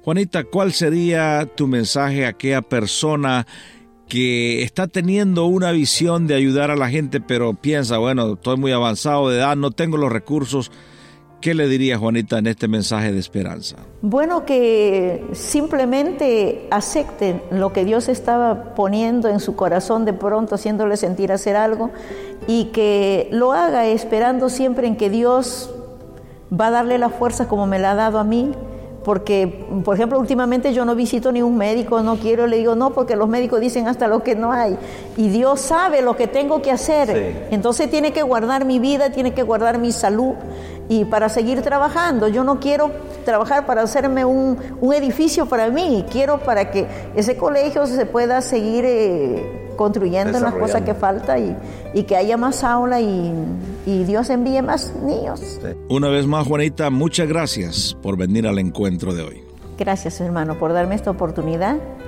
Juanita, ¿cuál sería tu mensaje a aquella persona que está teniendo una visión de ayudar a la gente, pero piensa, bueno, estoy muy avanzado de edad, no tengo los recursos? ¿Qué le diría, Juanita, en este mensaje de esperanza? Bueno, que simplemente acepten lo que Dios estaba poniendo en su corazón de pronto, haciéndole sentir hacer algo, y que lo haga esperando siempre en que Dios va a darle la fuerza como me la ha dado a mí. Porque, por ejemplo, últimamente yo no visito ni un médico, no quiero, le digo no, porque los médicos dicen hasta lo que no hay. Y Dios sabe lo que tengo que hacer. Sí. Entonces tiene que guardar mi vida, tiene que guardar mi salud y para seguir trabajando. Yo no quiero trabajar para hacerme un edificio para mí, quiero para que ese colegio se pueda seguir construyendo en las cosas que falta y que haya más aula y Dios envíe más niños. Sí. Una vez más, Juanita, muchas gracias por venir al encuentro de hoy. Gracias, hermano, por darme esta oportunidad